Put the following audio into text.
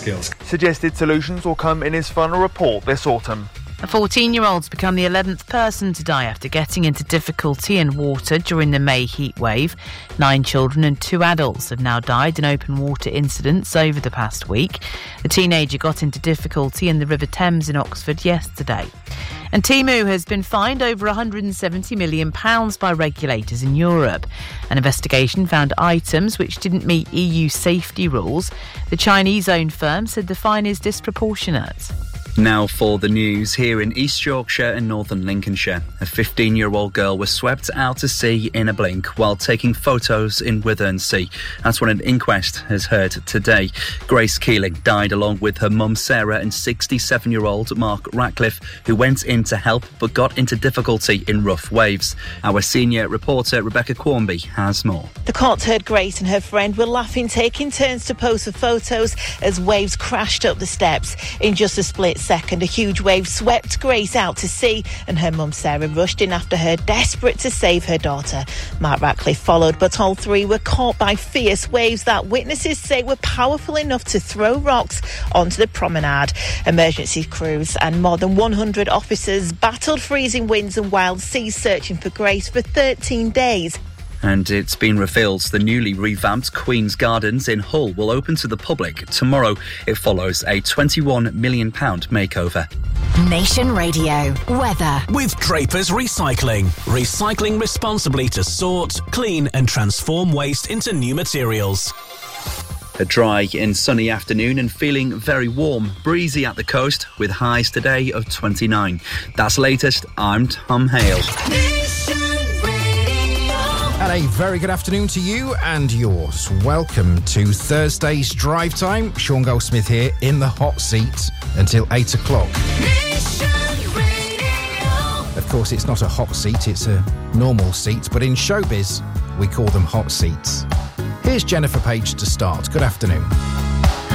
skills. Suggested solutions will come in his final report this autumn. A 14-year-old's become the 11th person to die after getting into difficulty in water during the May heat wave. 9 children and 2 adults have now died in open water incidents over the past week. The teenager got into difficulty in the River Thames in Oxford yesterday. And Temu has been fined over £170 million by regulators in Europe. An investigation found items which didn't meet EU safety rules. The Chinese-owned firm said the fine is disproportionate. Now for the news. Here in East Yorkshire and northern Lincolnshire, a 15-year-old girl was swept out to sea in a blink while taking photos in Withensea. That's what an inquest has heard today. Grace Keeling died along with her mum Sarah and 67-year-old Mark Ratcliffe, who went in to help but got into difficulty in rough waves. Our senior reporter Rebecca Quarmby has more. The court heard Grace and her friend were laughing, taking turns to pose for photos as waves crashed up the steps. In just a split second, a huge wave swept Grace out to sea and her mum Sarah rushed in after her, desperate to save her daughter. Mark Ratcliffe followed, but all 3 were caught by fierce waves that witnesses say were powerful enough to throw rocks onto the promenade. Emergency crews and more than 100 officers battled freezing winds and wild seas searching for Grace for 13 days. And it's been revealed the newly revamped Queen's Gardens in Hull will open to the public tomorrow. It follows a £21 million makeover. Nation Radio weather. With Draper's Recycling. Recycling responsibly to sort, clean and transform waste into new materials. A dry and sunny afternoon and feeling very warm. Breezy at the coast with highs today of 29. That's latest. I'm Tom Hale. And a very good afternoon to you and yours. Welcome to Thursday's Drive Time. Sean Goldsmith here in the hot seat until 8 o'clock. Of course, it's not a hot seat, it's a normal seat, but in showbiz, we call them hot seats. Here's Jennifer Page to start. Good afternoon.